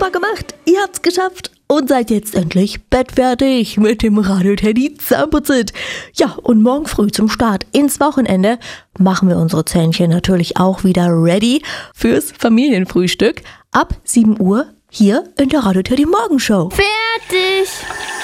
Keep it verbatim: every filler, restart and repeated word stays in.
Super gemacht, ihr habt's geschafft und seid jetzt endlich bettfertig mit dem Radio Teddy Zahnputzit. Ja, und morgen früh zum Start ins Wochenende machen wir unsere Zähnchen natürlich auch wieder ready fürs Familienfrühstück ab sieben Uhr hier in der Radio Teddy Morgenshow. Fertig!